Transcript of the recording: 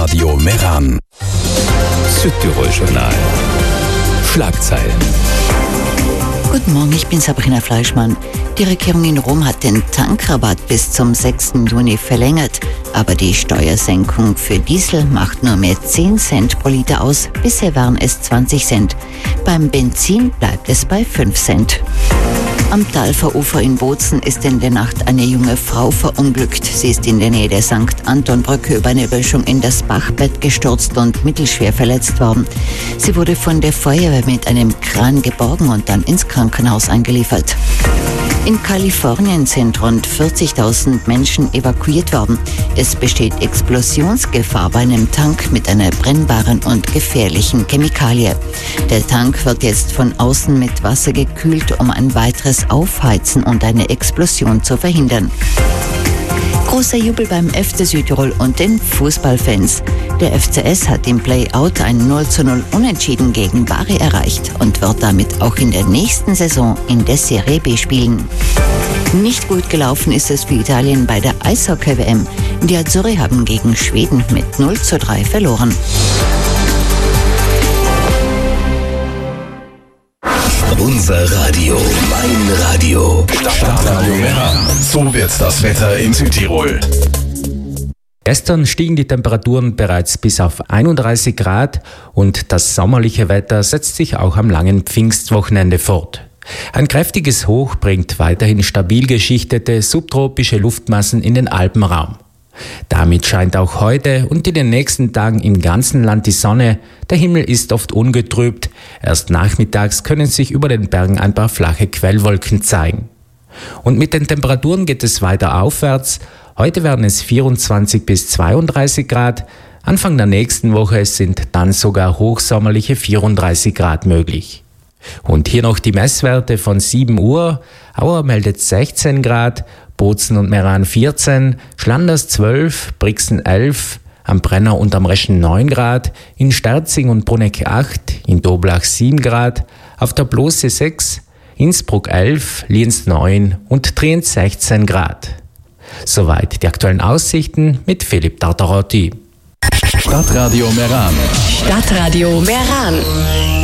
Stadtradio Meran. Südtirol-Journal. Schlagzeilen. Guten Morgen, ich bin Sabrina Fleischmann. Die Regierung in Rom hat den Tankrabatt bis zum 6. Juni verlängert. Aber die Steuersenkung für Diesel macht nur mehr 10 Cent pro Liter aus. Bisher waren es 20 Cent. Beim Benzin bleibt es bei 5 Cent. Am Talfer-Ufer in Bozen ist in der Nacht eine junge Frau verunglückt. Sie ist in der Nähe der St. Anton-Brücke über eine Böschung in das Bachbett gestürzt und mittelschwer verletzt worden. Sie wurde von der Feuerwehr mit einem Kran geborgen und dann ins Krankenhaus eingeliefert. In Kalifornien sind rund 40.000 Menschen evakuiert worden. Es besteht Explosionsgefahr bei einem Tank mit einer brennbaren und gefährlichen Chemikalie. Der Tank wird jetzt von außen mit Wasser gekühlt, um ein weiteres Aufheizen und eine Explosion zu verhindern. Großer Jubel beim FC Südtirol und den Fußballfans. Der FCS hat im Play-Out ein 0:0 Unentschieden gegen Bari erreicht und wird damit auch in der nächsten Saison in der Serie B spielen. Nicht gut gelaufen ist es für Italien bei der Eishockey-WM. Die Azzurri haben gegen Schweden mit 0:3 verloren. Unser Radio, mein Radio. Stadtradio Meran. So wird das Wetter in Südtirol. Gestern stiegen die Temperaturen bereits bis auf 31 Grad und das sommerliche Wetter setzt sich auch am langen Pfingstwochenende fort. Ein kräftiges Hoch bringt weiterhin stabil geschichtete subtropische Luftmassen in den Alpenraum. Damit scheint auch heute und in den nächsten Tagen im ganzen Land die Sonne. Der Himmel ist oft ungetrübt. Erst nachmittags können sich über den Bergen ein paar flache Quellwolken zeigen. Und mit den Temperaturen geht es weiter aufwärts. Heute werden es 24 bis 32 Grad. Anfang der nächsten Woche sind dann sogar hochsommerliche 34 Grad möglich. Und hier noch die Messwerte von 7 Uhr. Auer meldet 16 Grad, Bozen und Meran 14, Schlanders 12, Brixen 11, am Brenner und am Reschen 9 Grad, in Sterzing und Bruneck 8, in Doblach 7 Grad, auf der Blose 6, Innsbruck 11, Lienz 9 und Trient 16 Grad. Soweit die aktuellen Aussichten mit Philipp Tartarotti. Stadtradio Meran. Stadtradio Meran.